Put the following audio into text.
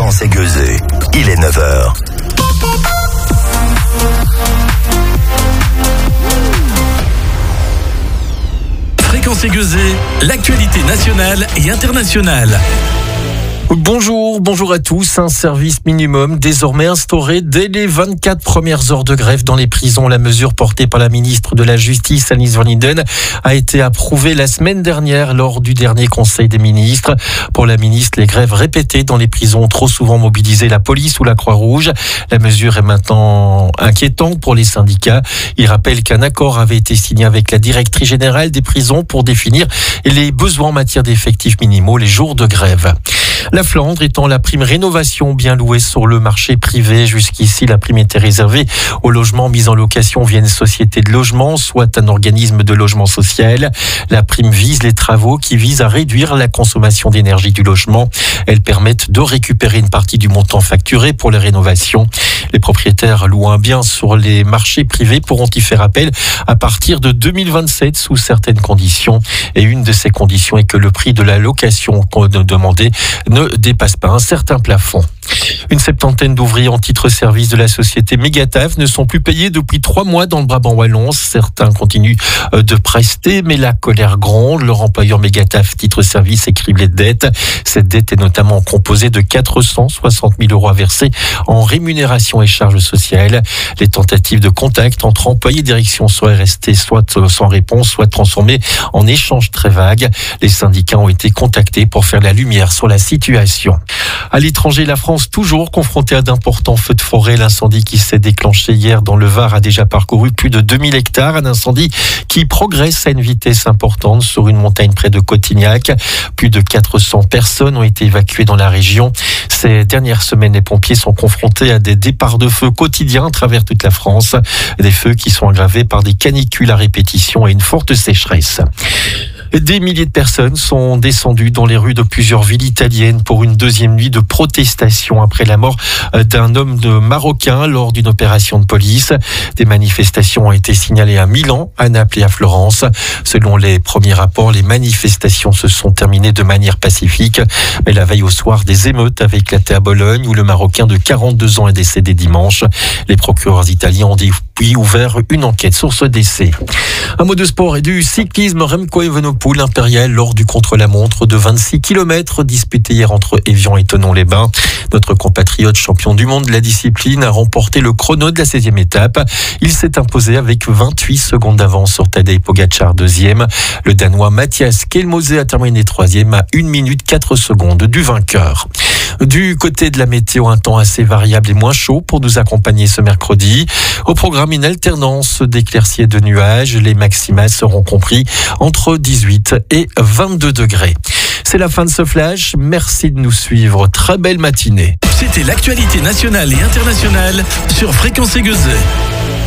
Fréquence Aiguezée. Il est 9h. Fréquence Aiguezée, l'actualité nationale et internationale. Bonjour à tous. Un service minimum désormais instauré dès les 24 premières heures de grève dans les prisons. La mesure portée par la ministre de la Justice, Alice Van Linden, a été approuvée la semaine dernière lors du dernier Conseil des ministres. Pour la ministre, les grèves répétées dans les prisons ont trop souvent mobilisé la police ou la Croix-Rouge. La mesure est maintenant inquiétante pour les syndicats. Il rappelle qu'un accord avait été signé avec la directrice générale des prisons pour définir les besoins en matière d'effectifs minimaux, les jours de grève. La Flandre étant la prime rénovation bien louée sur le marché privé. Jusqu'ici, la prime était réservée aux logements mis en location via une société de logement, soit un organisme de logement social. La prime vise les travaux qui visent à réduire la consommation d'énergie du logement. Elles permettent de récupérer une partie du montant facturé pour les rénovations. Les propriétaires louant un bien sur les marchés privés pourront y faire appel à partir de 2027 sous certaines conditions. Et une de ces conditions est que le prix de la location demandée ne dépasse pas un certain plafond. Une septantaine d'ouvriers en titre-service de la société Mégataf ne sont plus payés depuis 3 mois dans le Brabant wallon. Certains continuent de prester, mais la colère gronde. Leur employeur Mégataf titre-service écrive les dettes. Cette dette est notamment composée de 460 000 € à verser en rémunération et charges sociales. Les tentatives de contact entre employés et direction sont restées soit sans réponse, soit transformées en échanges très vagues. Les syndicats ont été contactés pour faire la lumière sur la situation. À l'étranger, la France toujours confrontée à d'importants feux de forêt. L'incendie qui s'est déclenché hier dans le Var a déjà parcouru plus de 2000 hectares. Un incendie qui progresse à une vitesse importante sur une montagne près de Cotignac. Plus de 400 personnes ont été évacuées dans la région. Ces dernières semaines, les pompiers sont confrontés à des départs de feu quotidiens à travers toute la France. Des feux qui sont aggravés par des canicules à répétition et une forte sécheresse. Des milliers de personnes sont descendues dans les rues de plusieurs villes italiennes pour une deuxième nuit de protestation après la mort d'un homme marocain lors d'une opération de police. Des manifestations ont été signalées à Milan, à Naples et à Florence. Selon les premiers rapports, les manifestations se sont terminées de manière pacifique. Mais la veille au soir, des émeutes avaient éclaté à Bologne où le Marocain de 42 ans est décédé dimanche. Les procureurs italiens ont depuis ouvert une enquête sur ce décès. Un mot de sport et du cyclisme. Remco Evenepoel impérial lors du contre-la-montre de 26 km disputé hier entre Évian et Thonon-les-Bains. Notre compatriote champion du monde de la discipline a remporté le chrono de la 16e étape. Il s'est imposé avec 28 secondes d'avance sur Tadej Pogačar, deuxième. Le Danois Mathias Kelmose a terminé troisième à 1 minute 4 secondes du vainqueur. Du côté de la météo, un temps assez variable et moins chaud pour nous accompagner ce mercredi. Au programme, une alternance d'éclaircies et de nuages. Les maxima seront compris entre 18 et 22 degrés. C'est la fin de ce flash. Merci de nous suivre. Très belle matinée. C'était l'actualité nationale et internationale sur Fréquence Aiguezée.